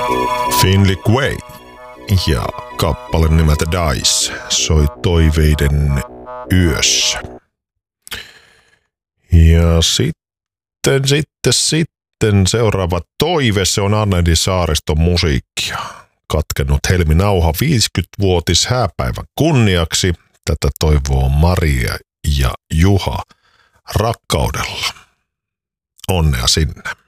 Finley Way ja kappale nimeltä Dice soi toiveiden yössä. Ja sitten seuraava toive, se on Anneli Saariston musiikkia. Katkennut Helmi Nauha 50-vuotis hääpäivän kunniaksi. Tätä toivoo Maria ja Juha rakkaudella. Onnea sinne.